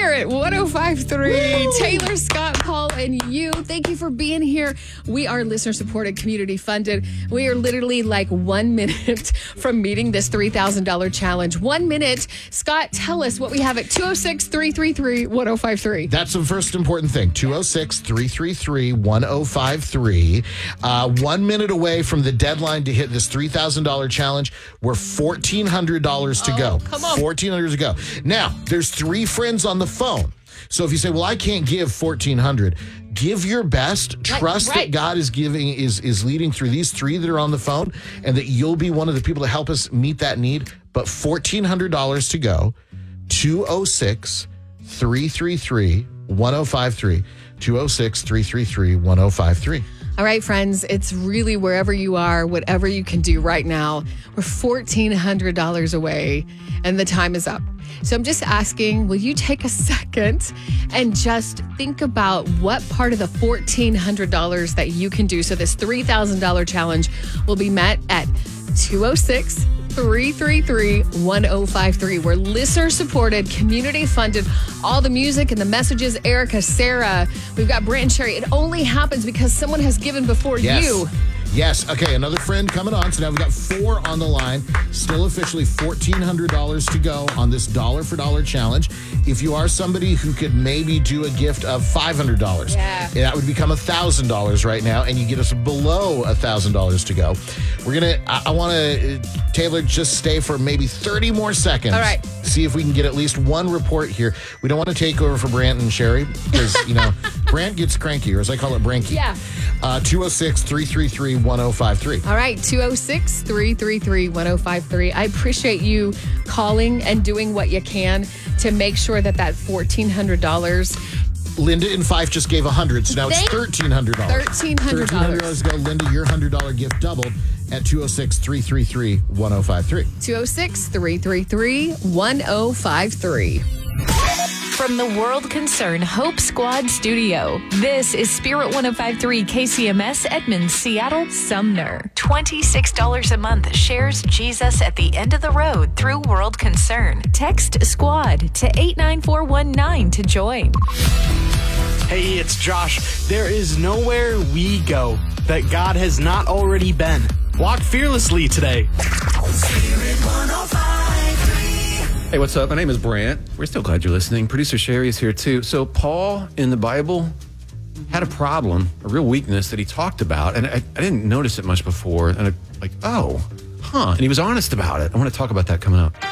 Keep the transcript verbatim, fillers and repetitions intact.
Spirit one oh five point three. Taylor, Scott, Paul, and you. Thank you for being here. We are listener supported, community funded. We are literally like one minute from meeting this three thousand dollars challenge. One minute. Scott, tell us what we have at two oh six, three three three, one oh five three. That's the first important thing. two oh six, three three three, one oh five three. Uh, one minute away from the deadline to hit this three thousand dollars challenge. We're fourteen hundred dollars to oh, go. Come on. fourteen hundred dollars to go. Now, there's three friends on the phone. So if you say, well, I can't give fourteen hundred dollars, give your best. Trust right, right. that God is giving, is, is leading through these three that are on the phone, and that you'll be one of the people to help us meet that need. But fourteen hundred dollars to go. two oh six, three three three, one oh five three. two oh six, three three three, one oh five three. All right, friends, it's really wherever you are, whatever you can do right now. We're fourteen hundred dollars away, and the time is up. So I'm just asking, will you take a second and just think about what part of the fourteen hundred dollars that you can do so this three thousand dollars challenge will be met at two oh six, three three three, one oh five three. We're listener supported, community funded. All the music and the messages, Erica, Sarah, we've got Brant and Sherry. It only happens because someone has given before Yes. you. Yes. Okay, another friend coming on. So now we've got four on the line. Still officially fourteen hundred dollars to go on this dollar for dollar challenge. If you are somebody who could maybe do a gift of five hundred dollars, Yeah. that would become one thousand dollars right now, and you get us below one thousand dollars to go. We're going to, I, I want to, uh, Taylor, just stay for maybe thirty more seconds. All right. See if we can get at least one report here. We don't want to take over for Brant and Sherry because, you know, Brant gets cranky, or as I call it, Branky. Yeah. Uh, two oh six, three three three, one oh five three. All right, two oh six, three three three, one oh five three. I appreciate you calling and doing what you can to make sure that that fourteen hundred dollars. Linda in Fife just gave one hundred, so now it's Thank- thirteen hundred dollars. thirteen hundred dollars. to go. Linda, your one hundred dollars gift doubled at two oh six, three three three, one oh five three. two oh six, three three three, one oh five three. From the World Concern Hope Squad Studio, this is Spirit one oh five point three K C M S Edmonds, Seattle, Sumner. twenty-six dollars a month shares Jesus at the end of the road through World Concern. Text SQUAD to eight nine four one nine to join. Hey, it's Josh. There is nowhere we go that God has not already been. Walk fearlessly today. Hey, what's up? My name is Brant. We're still glad you're listening. Producer Sherry is here too. So Paul in the Bible had a problem, a real weakness that he talked about, and I, I didn't notice it much before. And I, like, oh, huh. And he was honest about it. I want to talk about that coming up.